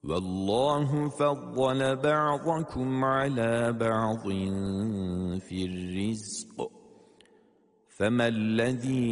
والله فضل بعضكم على بعض في الرزق فما الذين